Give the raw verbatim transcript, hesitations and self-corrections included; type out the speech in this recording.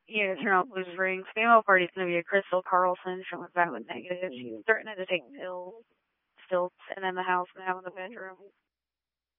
you know, turn off loose rings. Female party's gonna be a Crystal Carlson. She went back with negative. She was threatening to take pills, still sitting in the house now in the bedroom.